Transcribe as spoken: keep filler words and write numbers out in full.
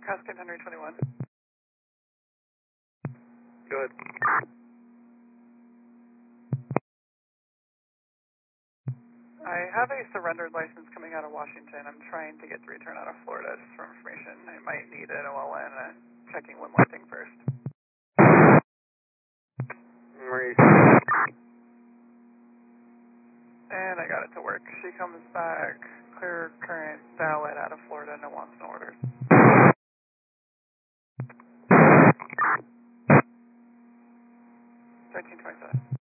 Cascade Henry twenty-one. Go ahead. I have a surrendered license coming out of Washington. I'm trying to get to return out of Florida just for information. I might need an O L N. Uh, checking one more thing first. Maurice. And I got it to work. She comes back, clear current, valid out of Florida, no wants, no orders. thirteen twenty-seven.